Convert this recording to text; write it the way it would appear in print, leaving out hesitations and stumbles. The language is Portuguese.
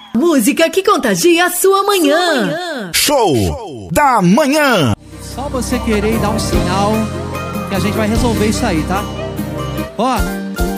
Música que contagia a sua manhã. Show da manhã. Só você querer dar um sinal que a gente vai resolver isso aí, tá? Ó,